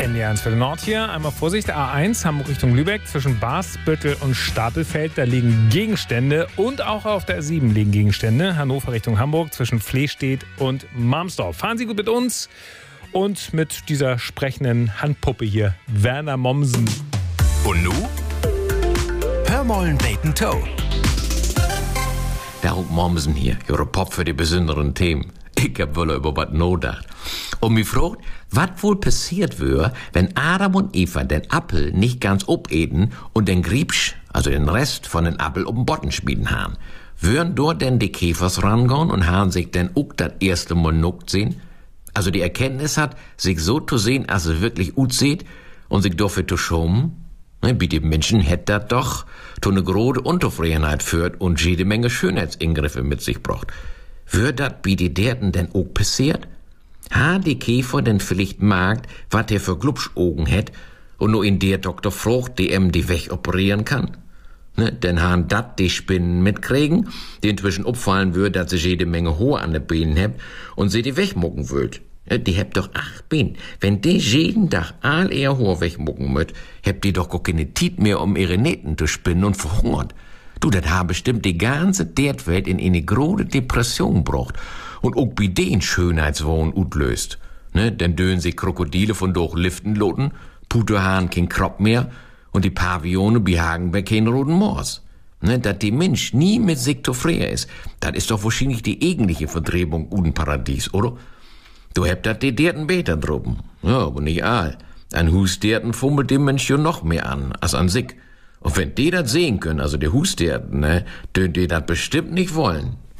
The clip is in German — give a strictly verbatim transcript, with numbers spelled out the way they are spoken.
N D eins für den Nord hier. Einmal Vorsicht, A eins, Hamburg Richtung Lübeck. Zwischen Barsbüttel und Stapelfeld, da liegen Gegenstände. Und auch auf der A sieben liegen Gegenstände. Hannover Richtung Hamburg, zwischen Flehstedt und Marmsdorf. Fahren Sie gut mit uns und mit dieser sprechenden Handpuppe hier, Werner Mommsen. Und nu? Hör mollen Bacon Toe. Der Mommsen hier, ihre Pop für die besonderen Themen. Ich hab wohl über was nachgedacht. Und mich fragt, was wohl passiert wäre, wenn Adam und Eva den Apfel nicht ganz obeten und den Griebsch, also den Rest von den Apfel um den Botten schmieden haben. Würden dort denn die Käfers rangehen und haben sich denn auch das erste Mal nuckt sehen? Also die Erkenntnis hat, sich so zu sehen, als es wirklich gut sieht und sich dafür zu schonen? Ne, wie die Menschen hätt das doch zu ne große Unzufriedenheit führt und jede Menge Schönheitsingriffe mit sich bracht. Würde das bei die derten denn auch passiert? Ha die Käfer denn vielleicht magt, wat der für Glubschaugen hätt und nur in der Doktor frucht, die em die weg operieren kann? Ne, denn han dat die Spinnen mitkriegen, die inzwischen opfallen würd, dass sie jede Menge Haar an den Beinen hebt und sie die wegmucken würd. Ja, die hebt doch acht Beine. Wenn die jeden Tag all ihr Haar wegmucken müt, hebt die doch gar keine Tiet mehr, um ihre Nähten zu spinnen und verhungert. Du, das ha bestimmt die ganze Derdwelt in eine große Depression braucht und auch bei den Schönheitswohn utlöst. Ne, denn dönen sich Krokodile von durch Liften loten, Puterhahn kein Kropp mehr und die Pavione behagen bei kein roten Moors. Ne, dass die Mensch nie mit sich zufrieden ist, das ist doch wahrscheinlich die eigentliche Verdrehung uden Paradies, oder? Du hebt dat die Derten beter droben. Ja, aber nicht all. Ein Husderten fummelt dem Mensch ja noch mehr an, als an sich. Und wenn die das sehen können, also die Husderten, ne, dürfen die das bestimmt nicht wollen.